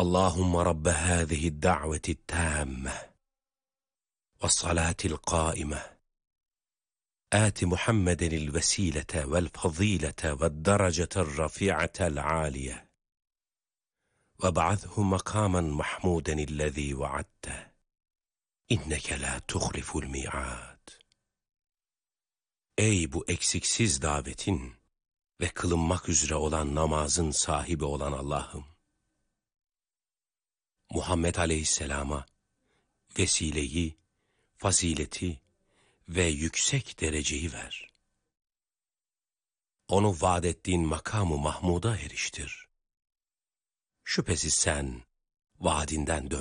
Allahümme Rabbe hâzihi da'veti tâmme ve salâtil qâime آت محمد الوسيلة والفضيلة والدرجة الرفيعة العالية وابعثه مقاما محمودا الذي وعدته إنك لا تخلف الميعاد. Ey bu eksiksiz davetin ve kılınmak üzere olan namazın sahibi olan Allah'ım! Muhammed Aleyhisselam'a vesileyi, fazileti ve yüksek dereceyi ver. Onu vaad ettiğin makamı Mahmud'a eriştir. Şüphesiz sen vaadinden dön.